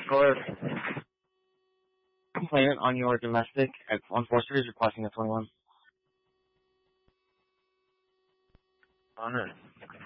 Score. Complainant on your domestic at 143 is requesting a 21. Honor.